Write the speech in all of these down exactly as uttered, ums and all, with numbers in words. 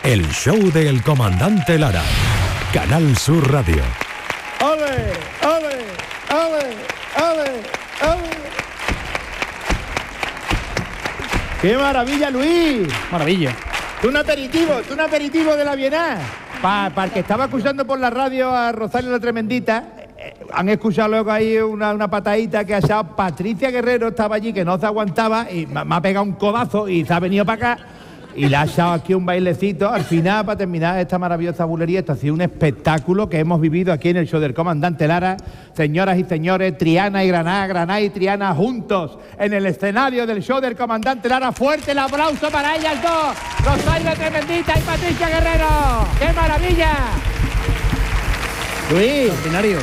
El show del comandante Lara. Canal Sur Radio. ¡Ole! ¡Ole! ¡Ole! ¡Ole! ¡Ole! ¡Qué maravilla, Luis! Maravilla. Un aperitivo, un aperitivo de la Bienal. Para pa el que estaba escuchando por la radio a Rosario la Tremendita, eh, han escuchado luego ahí una, una patadita que ha echado Patricia Guerrero, estaba allí que no se aguantaba y me, me ha pegado un codazo y se ha venido para acá y le ha echado aquí un bailecito. Al final, para terminar esta maravillosa bulería, esto ha sido un espectáculo que hemos vivido aquí en el show del comandante Lara. Señoras y señores, Triana y Granada, Granada y Triana juntos en el escenario del show del comandante Lara. Fuerte el aplauso para ellas dos, Rosario Tremendita y Patricia Guerrero. ¡Qué maravilla! Luis, Ordinario.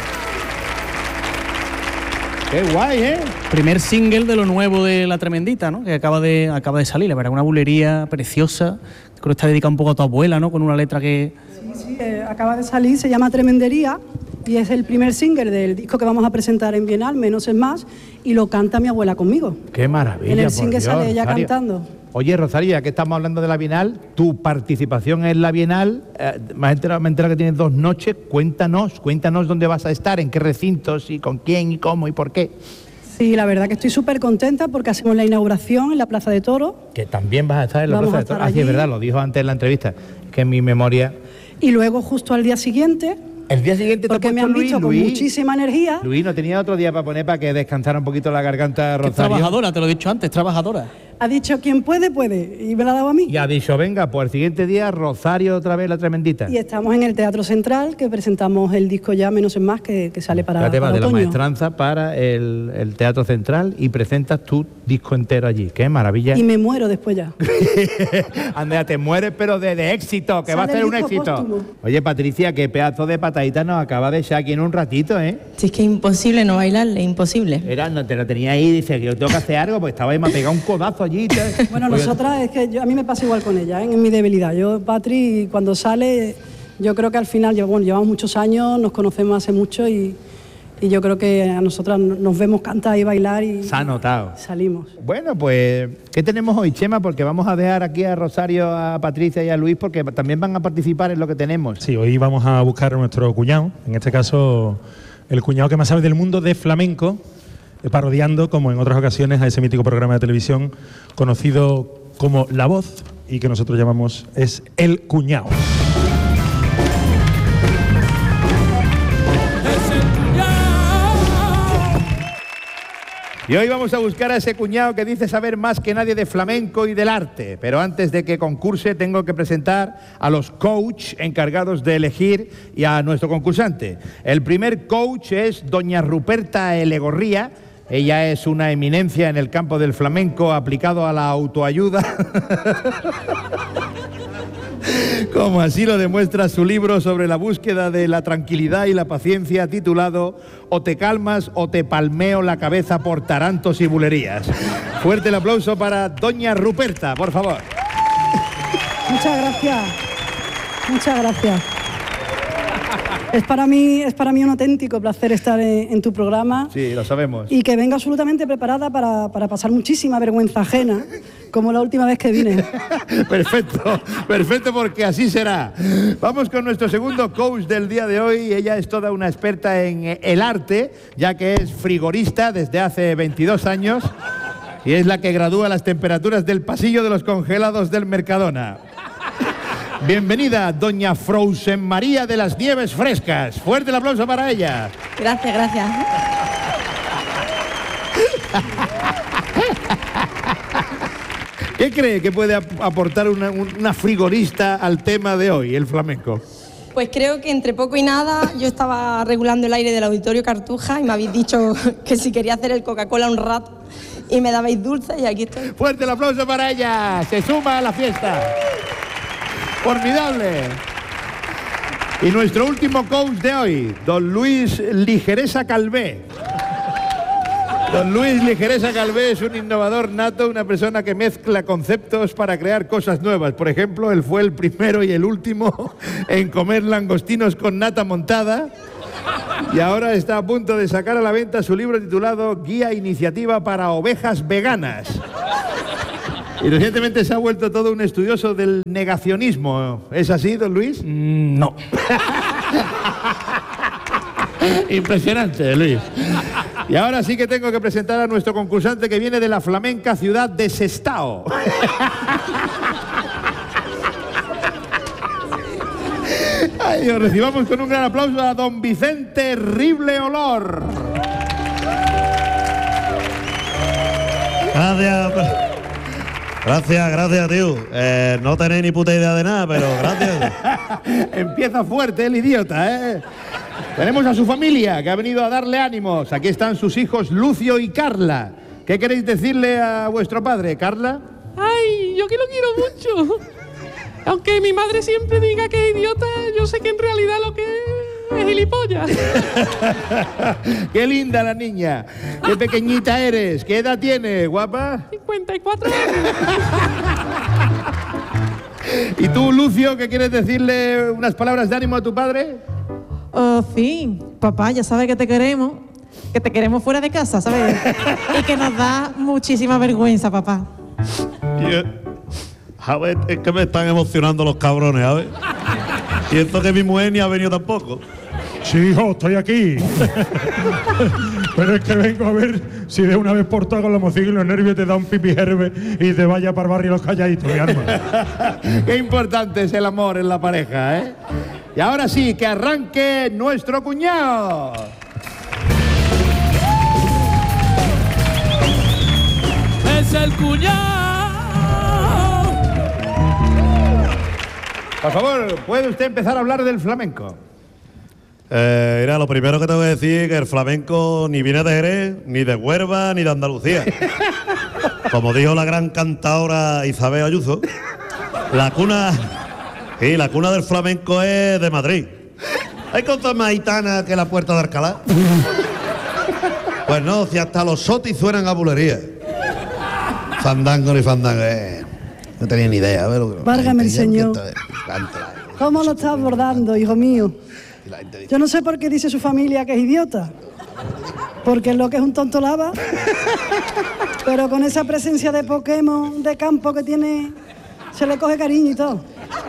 Qué guay, ¿eh? Primer single de lo nuevo de La Tremendita, ¿no? Que acaba de, acaba de salir, la verdad, una bulería preciosa. Creo que está dedicada un poco a tu abuela, ¿no? Con una letra que... Sí, sí, eh, acaba de salir, se llama Tremendería y es el primer single del disco que vamos a presentar en Bienal, Menos es Más, y lo canta mi abuela conmigo. Qué maravilla. En el por single Dios, sale ella Rosario. cantando. Oye, Rosario, ya que estamos hablando de la Bienal, tu participación en la Bienal, eh, me he enterado, me he enterado que tienes dos noches. Cuéntanos, cuéntanos dónde vas a estar, en qué recintos y con quién y cómo y por qué. Sí, la verdad que estoy súper contenta porque hacemos la inauguración en la Plaza de Toros. Que también vas a estar en la Vamos Plaza a de estar Toros. Ah, sí, es allí. verdad, lo dijo antes en la entrevista, que en mi memoria... Y luego justo al día siguiente, El día siguiente te porque ha me puesto han Luis, visto con Luis, muchísima energía. Luis, no tenía otro día para poner para que descansara un poquito la garganta de que es Rosario. trabajadora, te lo he dicho antes, trabajadora. Ha dicho quien puede, puede, y me la ha dado a mí. Y ha dicho, venga, pues el siguiente día Rosario otra vez la Tremendita. Y estamos en el Teatro Central, que presentamos el disco ya Menos es Más, que, que sale para, Ya te vas para de la otoño. maestranza para el, el Teatro Central y presentas tu disco entero allí. ¡Qué maravilla! Y me muero después ya. Andrea, te mueres, pero de, de éxito, que Sale va a ser el un disco éxito. póstumo. Oye, Patricia, qué pedazo de patadita nos acaba de echar aquí en un ratito, ¿eh? Si es que es imposible no bailarle, imposible. Era, no te lo tenía ahí, dice que yo tengo que hacer algo, pues estaba ahí, me ha pegado un codazo allí. y tal. Bueno, Oye, nosotras es que yo- a mí me pasa igual con ella, ¿eh? En mi debilidad. Yo, Patri, cuando sale, yo creo que al final, yo- bueno, llevamos muchos años, nos conocemos hace mucho y, y yo creo que a nosotras nos vemos cantar y bailar y Se ha notado. salimos. Bueno, pues, ¿qué tenemos hoy, Chema? Porque vamos a dejar aquí a Rosario, a Patricia y a Luis, porque también van a participar en lo que tenemos. Sí, hoy vamos a buscar a nuestro cuñado, en este caso el cuñado que más sabe del mundo de flamenco, eh, parodiando, como en otras ocasiones, a ese mítico programa de televisión conocido como La Voz y que nosotros llamamos es El Cuñado. Y hoy vamos a buscar a ese cuñado que dice saber más que nadie de flamenco y del arte. Pero antes de que concurse tengo que presentar a los coach encargados de elegir y a nuestro concursante. El primer coach es doña Ruperta Elegorría. Ella es una eminencia en el campo del flamenco aplicado a la autoayuda. Como así lo demuestra su libro sobre la búsqueda de la tranquilidad y la paciencia, titulado O te calmas o te palmeo la cabeza por tarantos y bulerías. Fuerte el aplauso para doña Ruperta, por favor. Muchas gracias. Muchas gracias. Es para mí, es para mí un auténtico placer estar en, en tu programa. Sí, lo sabemos. Y que venga absolutamente preparada para, para pasar muchísima vergüenza ajena, como la última vez que vine. Perfecto, perfecto, porque así será. Vamos con nuestro segundo coach del día de hoy. Ella es toda una experta en el arte, ya que es frigorista desde hace veintidós años y es la que gradúa las temperaturas del pasillo de los congelados del Mercadona. Bienvenida, doña Frozen María de las Nieves Frescas. Fuerte el aplauso para ella. Gracias, gracias. ¿Qué cree que puede ap- aportar una, una frigorista al tema de hoy, el flamenco? Pues creo que entre poco y nada yo estaba regulando el aire del Auditorio Cartuja y me habéis dicho que si quería hacer el Coca-Cola un rato y me dabais dulce y aquí estoy. Fuerte el aplauso para ella. Se suma a la fiesta. Formidable. Y nuestro último coach de hoy, don Luis Ligeresa Calvé. Don Luis Ligeresa Calvé es un innovador nato, una persona que mezcla conceptos para crear cosas nuevas. Por ejemplo, él fue el primero y el último en comer langostinos con nata montada. Y ahora está a punto de sacar a la venta su libro titulado Guía Iniciativa para Ovejas Veganas. Y recientemente se ha vuelto todo un estudioso del negacionismo. ¿Es así, don Luis? Mm, no. Impresionante, Luis. Y ahora sí que tengo que presentar a nuestro concursante que viene de la flamenca ciudad de Sestao. Ay, Dios, recibamos con un gran aplauso a don Vicente Rible Olor. Gracias. Gracias, gracias, tío. Eh, no tenéis ni puta idea de nada, pero gracias. Empieza fuerte el idiota, ¿eh? Tenemos a su familia que ha venido a darle ánimos. Aquí están sus hijos Lucio y Carla. ¿Qué queréis decirle a vuestro padre, Carla? Ay, yo que lo quiero mucho. Aunque mi madre siempre diga que es idiota, yo sé que en realidad lo que es es gilipollas. Qué linda la niña. Qué pequeñita eres. ¿Qué edad tienes, guapa? cincuenta y cuatro años. ¿Y tú, Lucio, qué quieres decirle unas palabras de ánimo a tu padre? Oh, sí, papá, ya sabes que te queremos, que te queremos fuera de casa, ¿sabes? Y que nos da muchísima vergüenza, papá. Tío, a ver, es que me están emocionando los cabrones, a ver. Y esto que mi mujer ni ha venido tampoco. Sí, hijo, estoy aquí. Pero es que vengo a ver si de una vez por todas con la emoción y los nervios te da un pipi herbe y te vaya para el barrio los calladitos, mi arma. Qué importante es el amor en la pareja, ¿eh? Y ahora sí, que arranque nuestro cuñado. Es el cuñado. Por favor, ¿puede usted empezar a hablar del flamenco? Eh, mira, lo primero que tengo que decir es que el flamenco ni viene de Jerez, ni de Huelva, ni de Andalucía. Como dijo la gran cantadora Isabel Ayuso, la cuna, sí, la cuna del flamenco es de Madrid. ¿Hay cosas más gitanas que la Puerta de Alcalá? Pues no, si hasta los sotis suenan a bulería. Fandango ni fandango, eh. No tenía ni idea. A ver, Válgame el Señor. ¿Cómo lo está abordando, hijo mío? Yo no sé por qué dice su familia que es idiota. Porque es lo que es un tonto lava. Pero con esa presencia de Pokémon de campo que tiene, se le coge cariño y todo.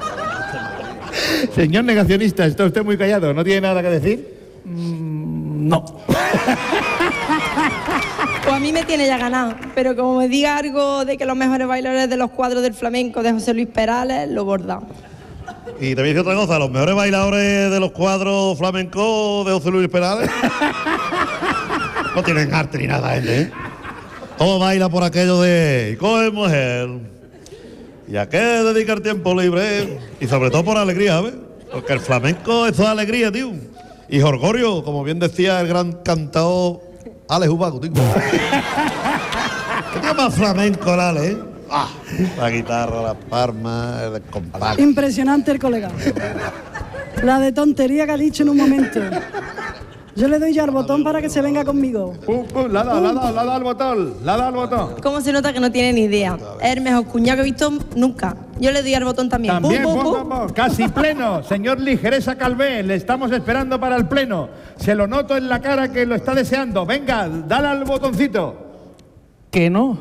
Señor negacionista, está usted muy callado. ¿No tiene nada que decir? Mm, no. Pues a mí me tiene ya ganado, pero como me diga algo de que los mejores bailadores de los cuadros del flamenco de José Luis Perales, lo borda. Y te voy a decir otra cosa, los mejores bailadores de los cuadros flamencos de José Luis Perales no tienen arte ni nada, ¿eh? Todo baila por aquello de y coge mujer. ¿Y a qué dedica el tiempo libre? Y sobre todo por alegría, ¿ves? Porque el flamenco es toda alegría, tío. Y jorgorio, como bien decía el gran cantador Alex Ubago, tío. ¿Qué tío más flamenco el Alex, eh? Ah, la guitarra, la palma, el compás. Impresionante el colega. La de tontería que ha dicho en un momento. Yo le doy ya al botón para que se venga conmigo. Pum, pum, la ha dado, la ha dado, la ha dado al botón, la ha dado al botón. ¿Cómo se nota que no tiene ni idea? Es el mejor cuñado que he visto nunca. Yo le doy al botón también. También, Pum, pum, pum, pum, pum. Casi pleno. Señor Ligereza Calvé, le estamos esperando para el pleno. Se lo noto en la cara que lo está deseando. Venga, dale al botoncito. Que no.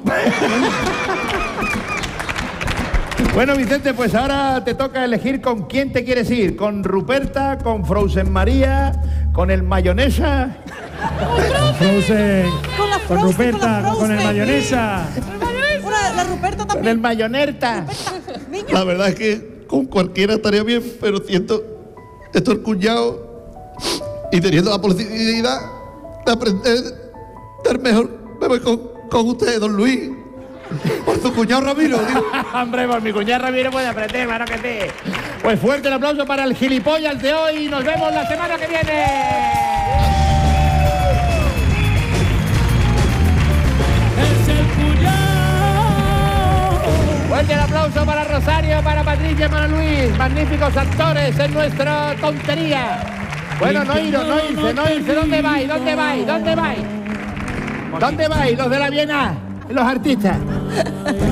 Bueno, Vicente, pues ahora te toca elegir con quién te quieres ir. ¿Con Ruperta, con Frozen María, con el mayonesa? Con Frozen, Con la con Frozen, Ruperta, con la con el Frozen. mayonesa. Una, la Ruperta Con también. el mayonerta. La verdad es que con cualquiera estaría bien, pero siento esto el cuñado y teniendo la posibilidad de aprender del mejor, me voy con, con usted, don Luis. Por su cuñado Ramiro, tío. Hombre, por mi cuñado Ramiro puede aprender, mano que sí. Pues fuerte el aplauso para el gilipollas de hoy y nos vemos la semana que viene. Es el cuñado. Fuerte el aplauso para Rosario, para Patricia, para Luis. Magníficos actores en nuestra tontería. Bueno, no iros, no irse, no irse. ¿Dónde vais? ¿Dónde vais? ¿Dónde vais? ¿Dónde vais? Los de la Viena, los artistas.